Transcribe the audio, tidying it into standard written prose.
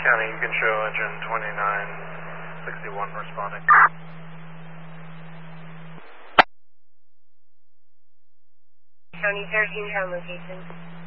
County, you can show engine 2961 responding. County 13, ground location.